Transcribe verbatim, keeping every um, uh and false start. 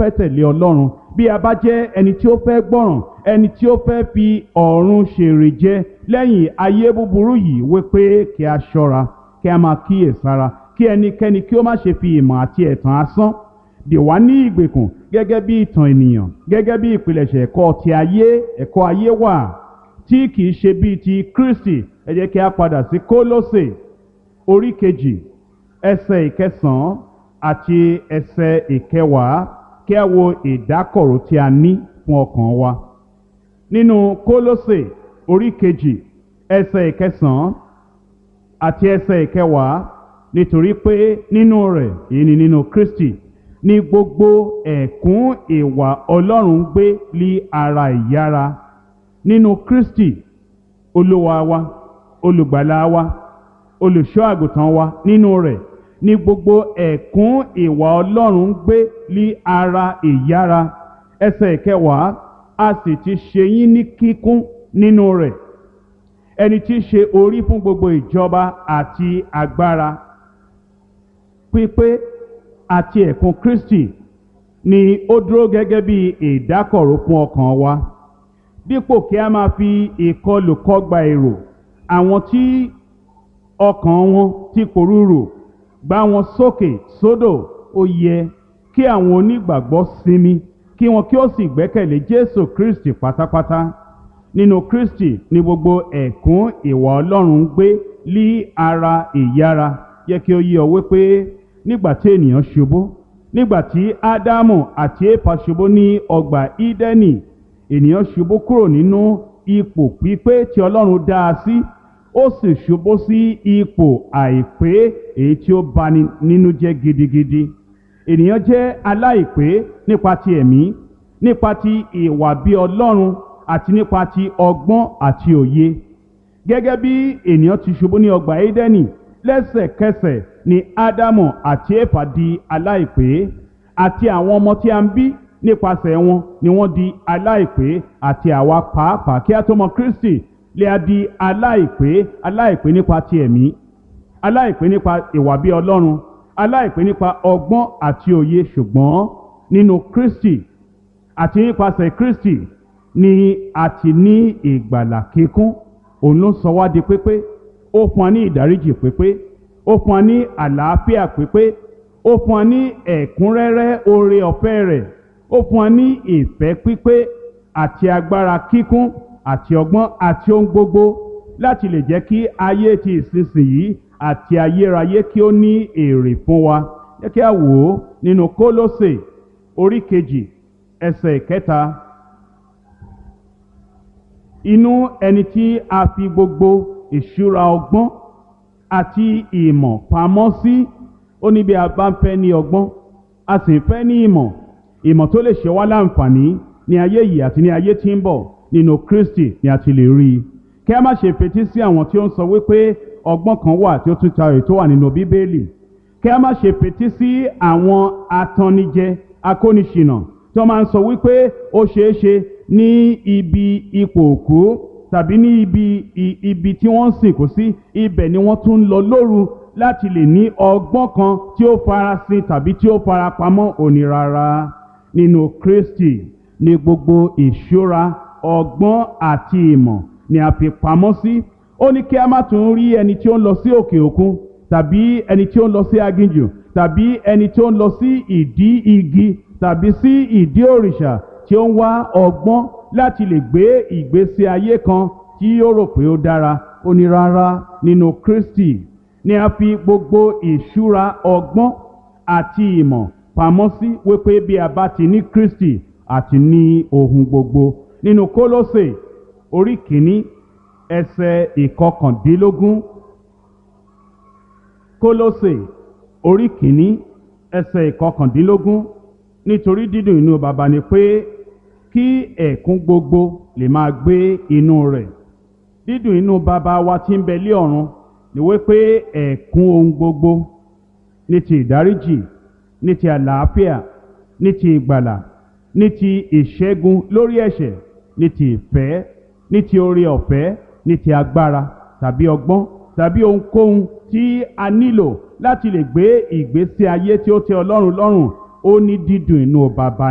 fẹ́ tẹ̀lé Ọlọ́run, bí a bá jẹ́ ẹni tí ó fẹ́ gbọ́ràn, ẹni tí ó fẹ́ fi ọ̀run ṣèrè jẹ lẹ́yìn ayé búburú yìí, wípé kí a ṣọ́ra, kí a máa kíyèsára, kí ẹnikẹ́ni kí ó má ṣe fi ìmọ̀ àti ẹ̀tàn asán dè wá ní ìgbèkùn gẹ́gẹ́ bí ìtàn ènìyàn, gẹ́gẹ́ bí ìpilẹ̀ṣẹ̀ ẹ̀kọ́ ti ayé, ẹ̀kọ́ ayé wà tí kìí ṣe bíi ti Kristi. Ẹ jẹ́ kí a padà sí Kólósè orí kejì ẹsẹ̀ ìkẹsàn-án àti ẹsẹ̀ ìkẹwàá, kí a wo ìdákọ̀ró tí a ní fún ọkàn wa. Nínú Kólósè orí kejì ẹsẹ̀ ìkẹsàn-án àti ẹsẹ̀ ìkẹwàá, nítorí pé nínú rẹ̀, èyí ni nínú Kristi, ní gbogbo ẹ̀kún ìwà Ọlọ́run gbé lí ara ìyára. Nínú Kristi Olúwa wa, olùgbàlà wa, olùṣọ́ àgùntàn wa, nínú rẹ̀ ní gbogbo ẹ̀kún ìwà Ọlọ́run gbé lí ara ìyára. Ẹsẹ̀ ìkẹwàá, a sì ti ṣe yín ní kíkún nínú rẹ̀, ẹni tí í ṣe orí fún gbogbo ìjọba àti agbára. Pípé àti ẹ̀kún Kristi ni ó dúró gẹ́gẹ́ bí ìdákọ̀ró fún ọkàn wa, dípò kí a máa fi ìkọlù kọgbà èrò àwọn tí ọkàn wọn ti pòrúurù gbá wọn sókè sódò. Ó yẹ kí àwọn onígbàgbọ́ sinmi, kí wọn kí ó sì gbẹ́kẹ̀lé Jésù Kristi pátápátá. Nínú Kristi ni gbogbo ẹ̀kún ìwà Ọlọ́run gbé lí ara ìyára. Yẹ kí ó yé ọ wípé nígbà tí ènìyàn ṣubú, nígbà tí Ádámù àti Éfà ṣubú ní ọgbà Ídẹ́nì, ènìyàn ṣubú kúrò nínú ipò pípé tí Ọlọ́run dá a sí, ó sì ṣubú sí ipò àìpé, èyí tí ó bani nínú jẹ́ gidigidi. Ènìyàn jẹ́ aláìpé nípa ti ẹ̀mí, nípa ti ìwà bí Ọlọ́run, àti nípa ti ọgbọ́n àti òye. Gẹ́gẹ́ bí ènìyàn ti ṣubú ní ọgbà Édẹ́nì, lẹ́sẹ̀kẹsẹ̀ ni Ádámù àti Éfà di aláìpé, àti àwọn ọmọ tí a ń bí nípasẹ̀ wọn ni wọ́n di aláìpé, àti àwa pàápàá kí a tó mọ Kristi lè a di aláìpé, aláìpé nípa ti ẹ̀mí, aláìpé nípa ìwà bí Ọlọ́run, aláìpé nípa ọgbọ́n àti òye. Ṣùgbọ́n nínú Kristi àti nípasẹ̀ Kristi ni a ti ní ìgbàlà kíkún. Òun ló sọ wá di pípé, ó fún wa ní ìdáríjì pípé, ó fún wa ní àlàáfíà pípé, ó fún wa ní ẹ̀kúnrẹ́rẹ́ oore ọ̀fẹ́ rẹ̀, ó fún wa ní ìfẹ́ pípé àti agbára kíkún àti ọgbọ́n àti ohun gbogbo, láti lè jẹ́ kí ayé ti ìsinsìnyí àti ayérayé kí ó ní èrè fún wa. Jẹ́ kí a wò ó nínú Kólósè orí kejì ẹsẹ̀ ìkẹta. Inú ẹni tí a fi gbogbo ìṣúra ọgbọ́n àti ìmọ̀ pamọ́ sí. Ó ní bí a bá ń fẹ́ ní ọgbọ́n, a sì ń fẹ́ ní ìmọ̀, ìmọ̀ tó lè ṣe wá láǹfààní ní ayé yìí àti ní ayé tí ń bọ̀, nínú Kristi ni a ti lè rí i. Kí a má ṣe fetí sí àwọn tí ó ń sọ wípé ọgbọ́n kan wà tí ó tún tayọ èyí tó wà nínú Bíbélì. Kí a má ṣe fetí sí àwọn atannijẹ, akóniṣìnà tí wọ́n máa ń sọ wípé ó ṣeé ṣe ní ibi ipò òkú tàbí ní ibi ibi tí wọ́n ń sìnkú sí, ibẹ̀ ni wọ́n tún ń lọ lóru láti lè ní ọgbọ́n kan tí ó farasin tàbí tí ó farapamọ́. Òní rárá, nínú Kristi ni gbogbo ìṣúra ọgbọ́n àti ìmọ̀ ni a fi pamọ́ sí. Ó ní kí a má tún rí ẹni tí ó ń lọ sí òkè òkun, tàbí ẹni tí ó ń lọ sí aginjù, tàbí ẹni tí ó ń lọ sí ìdí igi, tàbí sí ìdí òrìṣà, tí ó ń wá ọgbọ́n láti lè gbé ìgbésí ayé kan tí ó rò pé ó dára. Ó ní rárá, nínú Kristi ni a fi gbogbo ìṣúra ọgbọ́n àti ìmọ̀ pamọ́ sí, wípé bí a bá ti ní Kristi àti ní ohun gbogbo. Nínú Kólósè orí kìíní ẹsẹ̀ ìkọkàndínlógún. Kólósè orí kìíní ẹsẹ̀ ìkọkàndínlógún. Nítorí dídùn inú baba ni pé kí ẹ̀kún gbogbo lè máa gbé inú rẹ̀. Dídùn inú baba wa tí ń bẹ lé ọ̀run ni wípé ẹ̀kún ohun gbogbo, ní ti ìdáríjì, ní ti àlàáfíà, ní ti ìgbàlà, ní ti ìṣẹ́gun lórí ẹ̀ṣẹ̀, ní ti ìfẹ́, ní ti oore ọ̀fẹ́, ní ti agbára tàbí ọgbọ́n tàbí ohunkóhun tí a nílò láti lè gbé ìgbésí ayé tí ó tẹ́ Ọlọ́run lọ́rùn. Ó ní dídùn inú baba